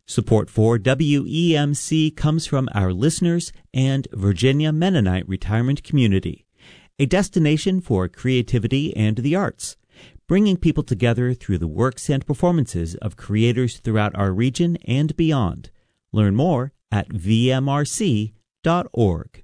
Support for WEMC comes from our listeners and Virginia Mennonite Retirement Community, a destination for creativity and the arts, bringing people together through the works and performances of creators throughout our region and beyond. Learn more at vmrc.org.